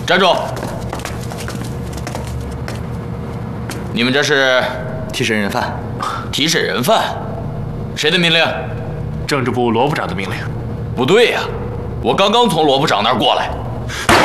站住！你们这是提审人犯。 提审人犯？谁的命令？ 政治部罗部长的命令。 不对呀，我刚刚从罗部长那儿过来。